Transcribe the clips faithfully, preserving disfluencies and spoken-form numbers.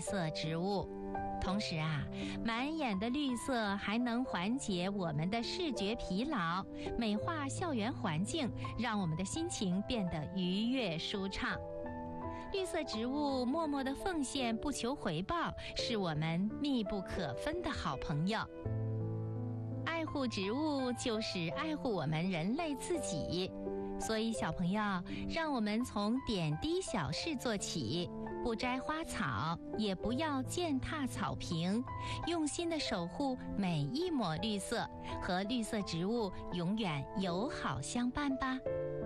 色植物。同时啊，满眼的绿色还能缓解我们的视觉疲劳，美化校园环境，让我们的心情变得愉悦舒畅。绿色植物默默的奉献，不求回报，是我们密不可分的好朋友。爱护植物就是爱护我们人类自己，所以小朋友，让我们从点滴小事做起，不摘花草，也不要践踏草坪，用心的守护每一抹绿色，和绿色植物永远友好相伴吧。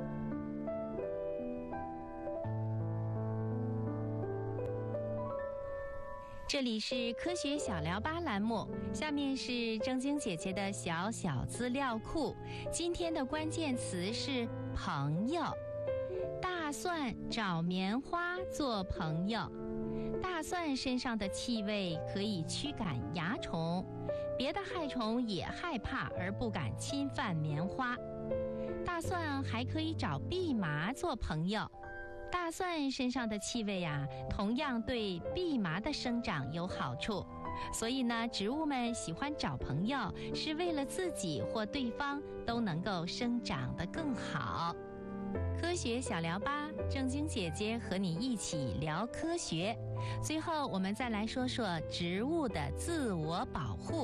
这里是科学小聊吧栏目，下面是正经姐姐的小小资料库。今天的关键词是朋友。大蒜找棉花做朋友。大蒜身上的气味可以驱赶蚜虫，别的害虫也害怕而不敢侵犯棉花。大蒜还可以找蓖麻做朋友。大蒜身上的气味啊，同样对蓖麻的生长有好处。所以呢，植物们喜欢找朋友，是为了自己或对方都能够生长得更好。科学小聊吧，正经姐姐和你一起聊科学。最后，我们再来说说植物的自我保护。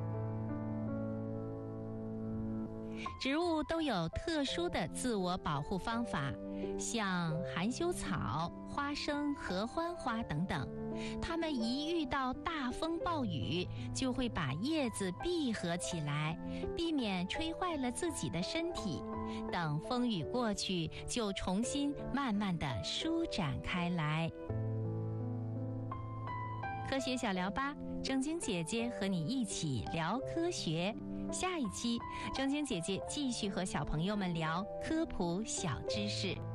植物都有特殊的自我保护方法，像含羞草、花生、合欢花等等，它们一遇到大风暴雨，就会把叶子闭合起来，避免吹坏了自己的身体。等风雨过去，就重新慢慢地舒展开来。科学小聊吧，正经姐姐和你一起聊科学。下一期，正经姐姐继续和小朋友们聊科普小知识。